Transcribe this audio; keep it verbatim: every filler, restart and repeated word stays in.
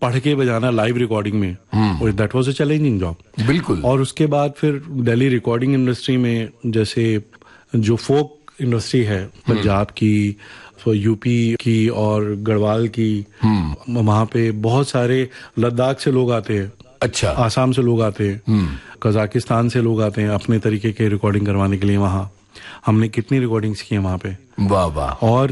पढ़ के बजाना लाइव रिकॉर्डिंग में, और that was a challenging job. बिल्कुल। और उसके बाद फिर दिल्ली रिकॉर्डिंग इंडस्ट्री में, जैसे जो फोक इंडस्ट्री है पंजाब की, यूपी की और गढ़वाल की, वहाँ पे बहुत सारे लद्दाख से लोग आते हैं, अच्छा, आसाम से लोग आते हैं, कजाकिस्तान से लोग आते हैं अपने तरीके के रिकॉर्डिंग करवाने के लिए। वहाँ हमने कितनी रिकॉर्डिंग्स की हैं वहाँ पे, वाह वाह। और